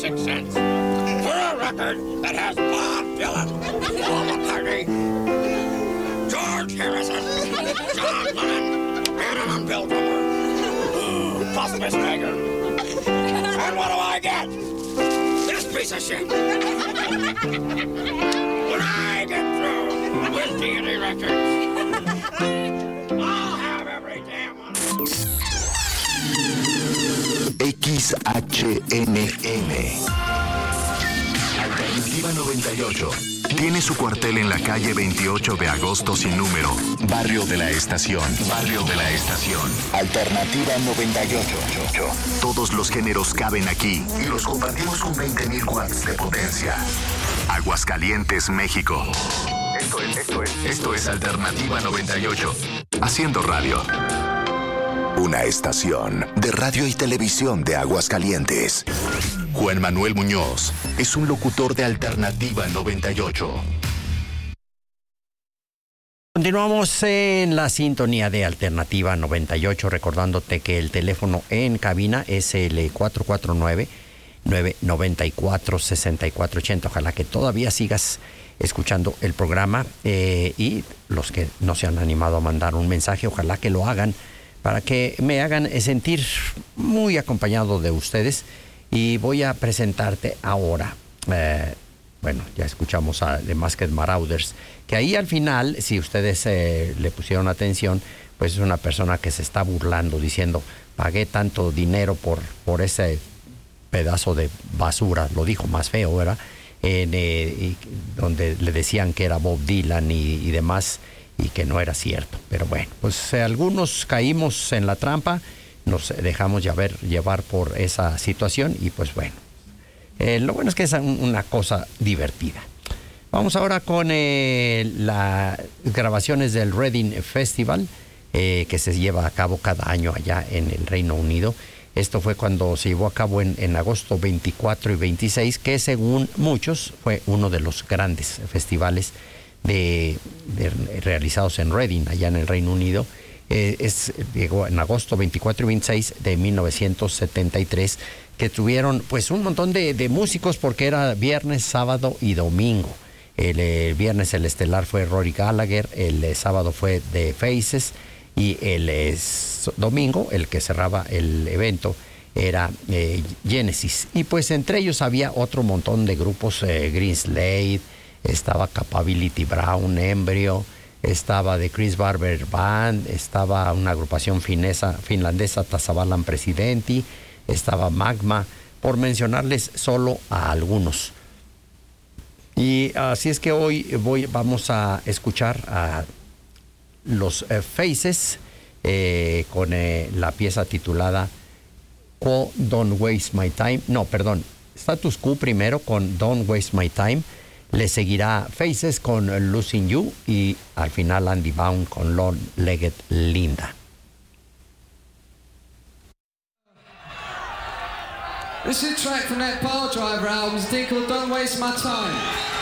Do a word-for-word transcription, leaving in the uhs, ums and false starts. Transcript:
thirty-six cents for a record that has Bob Dylan, Paul McCartney, George Harrison, John Lennon, and an Bill Drummer. Ooh, plus Miss Jagger. And what do I get? This piece of shit. When I get through with D and D Records, I'll have every damn one. X H N M Alternativa noventa y ocho. Tiene su cuartel en la calle veintiocho de agosto sin número. Barrio de la Estación. Barrio de la Estación. Alternativa noventa y ocho. Todos los géneros caben aquí y los compartimos con veinte mil watts de potencia. Aguascalientes, México. Esto es, esto es, esto es Alternativa noventa y ocho. Haciendo radio. Una estación de radio y televisión de Aguascalientes. Juan Manuel Muñoz es un locutor de Alternativa noventa y ocho. Continuamos en la sintonía de Alternativa noventa y ocho, recordándote que el teléfono en cabina es el cuatro cuatro nueve, nueve nueve cuatro, seis cuatro ocho cero. Ojalá que todavía sigas escuchando el programa eh, y los que no se han animado a mandar un mensaje, ojalá que lo hagan para que me hagan sentir muy acompañado de ustedes. Y voy a presentarte ahora, eh, bueno, ya escuchamos a The Masked Marauders, que ahí al final, si ustedes eh, le pusieron atención, pues es una persona que se está burlando, diciendo, pagué tanto dinero por, por ese pedazo de basura, lo dijo más feo, ¿verdad? En, eh, y, donde le decían que era Bob Dylan y, y demás, y que no era cierto. Pero bueno, pues eh, algunos caímos en la trampa, nos dejamos llevar, llevar por esa situación y pues bueno, eh, lo bueno es que es un, una cosa divertida. Vamos ahora con eh, las grabaciones del Reading Festival, eh, que se lleva a cabo cada año allá en el Reino Unido. Esto fue cuando se llevó a cabo en, en agosto veinticuatro y veintiséis, que según muchos fue uno de los grandes festivales de, de, realizados en Reading, allá en el Reino Unido. Eh, es, llegó en agosto veinticuatro y veintiséis de mil novecientos setenta y tres, que tuvieron pues un montón de, de músicos, porque era viernes, sábado y domingo. El, el viernes el estelar fue Rory Gallagher, el, el sábado fue The Faces y el es, domingo, el que cerraba el evento, era eh, Genesis. Y pues entre ellos había otro montón de grupos, eh, Green Slade, estaba Capability Brown, Embryo, estaba The Chris Barber Band, estaba una agrupación finesa, finlandesa, Tasavalan Presidenti, estaba Magma, por mencionarles solo a algunos. Y así es que hoy voy, vamos a escuchar a los eh, Faces eh, con eh, la pieza titulada oh, Don't Waste My Time. No, perdón, Status Quo primero con Don't Waste My Time. Le seguirá Faces con Losing You y al final Andy Bound con Long Legged Linda. This is a track from that Pile Driver album. It's called Don't Waste My Time.